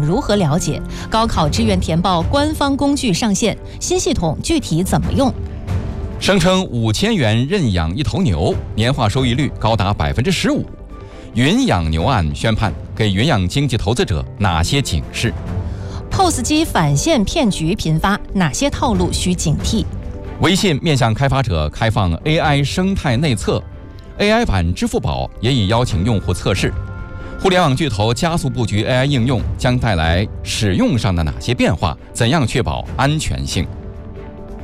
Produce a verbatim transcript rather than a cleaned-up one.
如何了解？高考志愿填报官方工具上线，新系统具体怎么用？ 声称五千元认养一头牛，年化收益率高达百分之十五。云养牛案宣判，给云养经济投资者哪些警示 ？P O S 机返现骗局频发，哪些套路需警惕？ 微信面向开发者开放 A I 生态内测 ，A I 版支付宝也已邀请用户测试。互联网巨头加速布局 A I 应用，将带来使用上的哪些变化？怎样确保安全性？